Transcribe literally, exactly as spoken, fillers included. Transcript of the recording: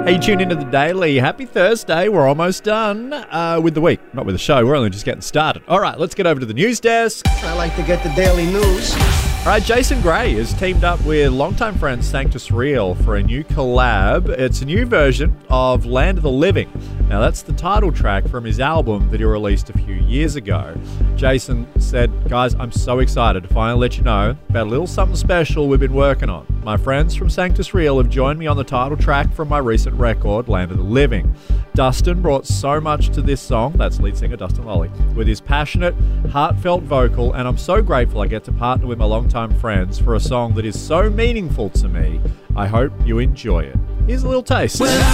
Hey, you tuned into the Daily. Happy Thursday. We're almost done uh, with the week. Not with the show. We're only just getting started. All right, let's get over to the news desk. I like to get the daily news. All right, Jason Gray has teamed up with longtime friend Sanctus Real for a new collab. It's a new version of Land of the Living. Now, that's the title track from his album that he released a few years ago. Jason said, guys, I'm so excited to finally let you know about a little something special we've been working on. My friends from Sanctus Real have joined me on the title track from my recent record, Land of the Living. Dustin brought so much to this song, that's lead singer Dustin Lolly, with his passionate, heartfelt vocal, and I'm so grateful I get to partner with my longtime friends for a song that is so meaningful to me. I hope you enjoy it. Here's a little taste. Well,